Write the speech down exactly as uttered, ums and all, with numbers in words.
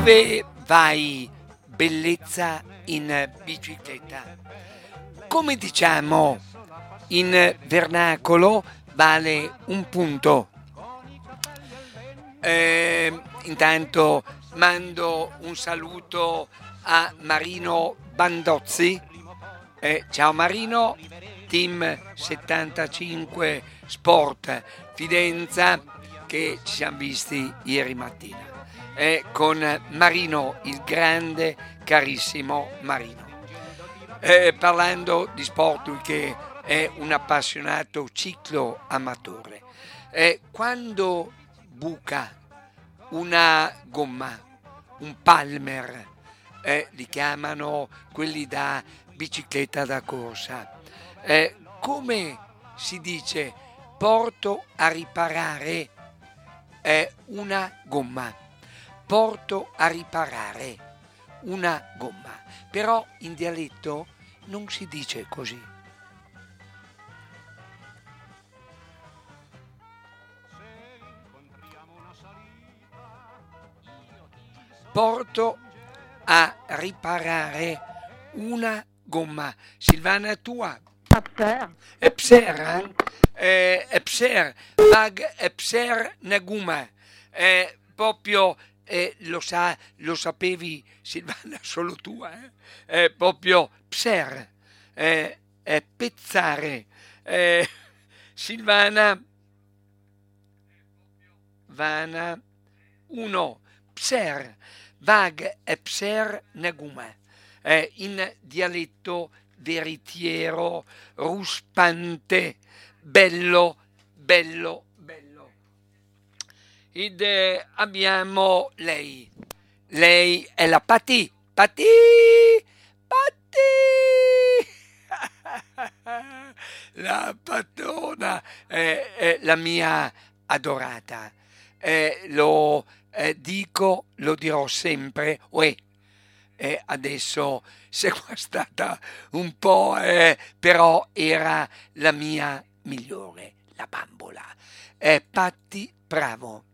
Dove vai, bellezza, in bicicletta? Come diciamo in vernacolo, vale un punto. Eh, intanto mando un saluto a Marino Bandozzi. Eh, ciao Marino, team settantacinque Sport Fidenza, che ci siamo visti ieri mattina. Eh, con Marino, il grande, carissimo Marino. Eh, parlando di sport, lui che è un appassionato ciclo amatore. Eh, quando buca una gomma, un palmer, eh, li chiamano quelli da bicicletta da corsa, eh, come si dice porto a riparare eh, una gomma? Porto a riparare una gomma, però in dialetto non si dice così. Porto a riparare una gomma. Silvana, tua? Apper. Epser, eh, Epser, vag Epser Naguma. Eh, proprio eh, lo sa, lo sapevi, Silvana, solo tu, eh? Eh, proprio Pser, eh, eh, pezzare. Eh, Silvana, Vana, uno, Pser, vag Epser Naguma. Eh, in dialetto veritiero, ruspante, bello, bello, bello. Ed eh, abbiamo lei. Lei è la Patti. Patti! Patti! La patrona, è, è la mia adorata. Eh, lo eh, dico, lo dirò sempre. Uè, eh, adesso sei stata un po', eh, però era la mia migliore, la bambola. Eh, Patti, bravo.